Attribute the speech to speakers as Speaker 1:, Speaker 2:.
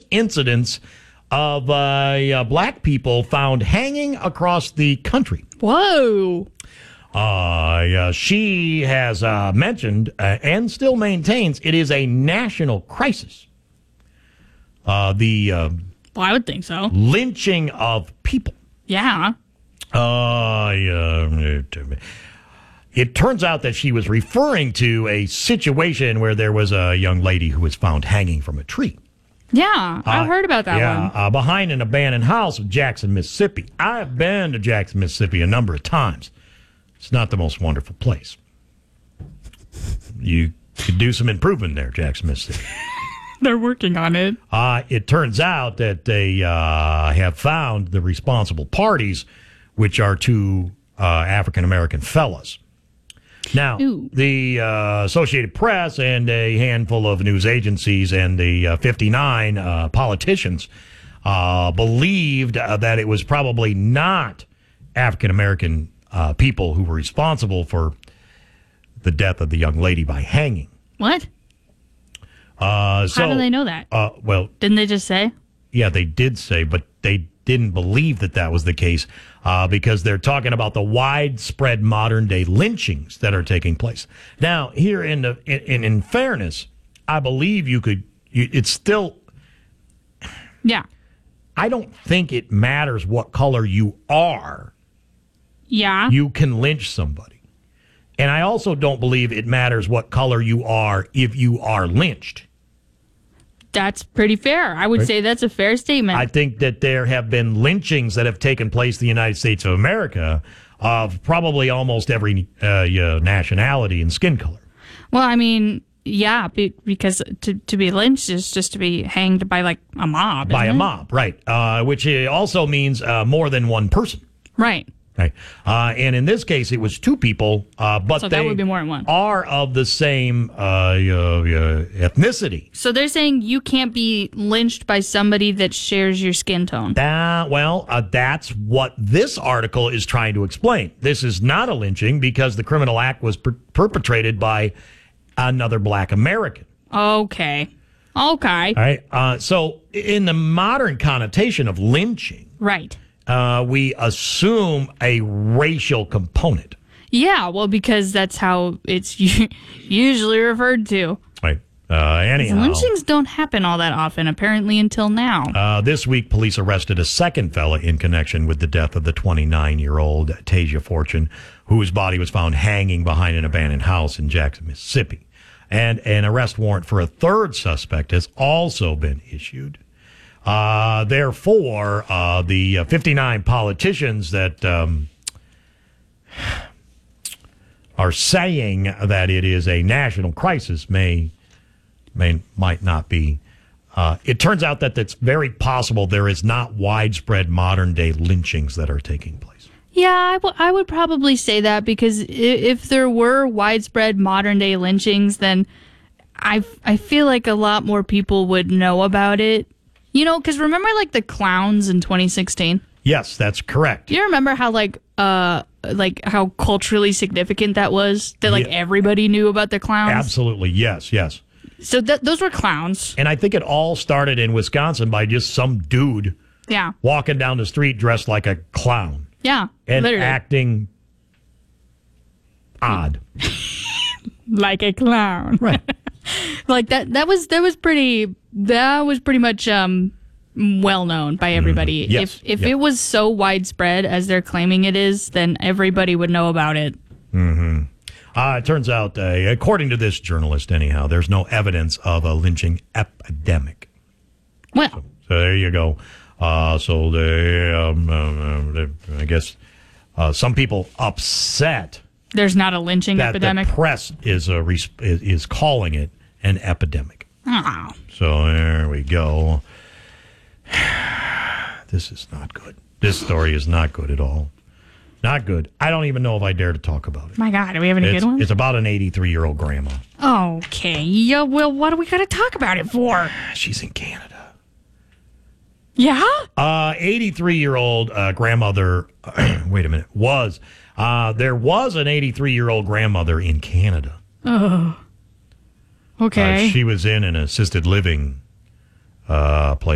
Speaker 1: incidents of black people found hanging across the country.
Speaker 2: Whoa.
Speaker 1: She has mentioned and still maintains it is a national crisis.
Speaker 2: Well, I would think so.
Speaker 1: Lynching of people.
Speaker 2: Yeah.
Speaker 1: It turns out that she was referring to a situation where there was a young lady who was found hanging from a tree.
Speaker 2: Yeah, I've heard about that one.
Speaker 1: Behind an abandoned house in Jackson, Mississippi. I've been to Jackson, Mississippi a number of times. It's not the most wonderful place. You could do some improvement there, Jackson, Mississippi.
Speaker 2: They're working on it.
Speaker 1: It turns out that they have found the responsible parties, which are two African-American fellas. Now, the Associated Press and a handful of news agencies and the 59 politicians believed that it was probably not African-American people who were responsible for the death of the young lady by hanging.
Speaker 2: What? How do they know that?
Speaker 1: Well,
Speaker 2: didn't they just say?
Speaker 1: Yeah, they did say, but they didn't believe that that was the case because they're talking about the widespread modern-day lynchings that are taking place. Now, here in fairness, I believe it's still...
Speaker 2: Yeah.
Speaker 1: I don't think it matters what color you are.
Speaker 2: Yeah.
Speaker 1: You can lynch somebody. And I also don't believe it matters what color you are if you are lynched.
Speaker 2: That's pretty fair. I would say that's a fair statement.
Speaker 1: I think that there have been lynchings that have taken place in the United States of America of probably almost every nationality and skin color.
Speaker 2: Well, I mean, yeah, because to be lynched is just to be hanged by like a mob.
Speaker 1: By a mob, right. Which also means more than one person.
Speaker 2: Right.
Speaker 1: Right. And in this case, it was two people, but
Speaker 2: so
Speaker 1: they
Speaker 2: that would be more than one.
Speaker 1: Are of the same ethnicity.
Speaker 2: So they're saying you can't be lynched by somebody that shares your skin tone.
Speaker 1: That's what this article is trying to explain. This is not a lynching because the criminal act was perpetrated by another black American.
Speaker 2: Okay. All
Speaker 1: right. So in the modern connotation of lynching.
Speaker 2: Right.
Speaker 1: We assume a racial component.
Speaker 2: Yeah, well, because that's how it's usually referred to.
Speaker 1: Right. Anyhow.
Speaker 2: Lynchings don't happen all that often, apparently, until now.
Speaker 1: This week, police arrested a second fella in connection with the death of the 29-year-old Tasia Fortune, whose body was found hanging behind an abandoned house in Jackson, Mississippi. And an arrest warrant for a third suspect has also been issued. Therefore, the 59 politicians that are saying that it is a national crisis might not be. It turns out that it's very possible there is not widespread modern-day lynchings that are taking place.
Speaker 2: Yeah, I would probably say that because if there were widespread modern-day lynchings, then I feel like a lot more people would know about it. You know, because remember, like, the clowns in 2016?
Speaker 1: Yes, that's correct.
Speaker 2: Do you remember how, how culturally significant that was? That, everybody knew about the clowns?
Speaker 1: Absolutely, yes.
Speaker 2: So those were clowns.
Speaker 1: And I think it all started in Wisconsin by just some dude walking down the street dressed like a clown.
Speaker 2: Yeah,
Speaker 1: and
Speaker 2: literally.
Speaker 1: Acting odd.
Speaker 2: Like a clown.
Speaker 1: Right.
Speaker 2: Like that was pretty much well known by everybody.
Speaker 1: Yes.
Speaker 2: If it was so widespread as they're claiming it is, then everybody would know about it.
Speaker 1: Mm-hmm. It turns out, according to this journalist, anyhow, there's no evidence of a lynching epidemic.
Speaker 2: Well,
Speaker 1: so there you go. So I guess some people upset.
Speaker 2: There's not a lynching epidemic.
Speaker 1: The press is calling it an epidemic.
Speaker 2: Oh.
Speaker 1: So there we go. This is not good. This story is not good at all. Not good. I don't even know if I dare to talk about it.
Speaker 2: My God, do we have any good ones?
Speaker 1: It's about an 83-year-old grandma.
Speaker 2: Okay. Yeah, well, what do we got to talk about it for?
Speaker 1: She's in Canada.
Speaker 2: Yeah?
Speaker 1: 83-year-old grandmother, wait a minute, there was an 83-year-old grandmother in Canada.
Speaker 2: Oh. Okay.
Speaker 1: She was in an assisted living place.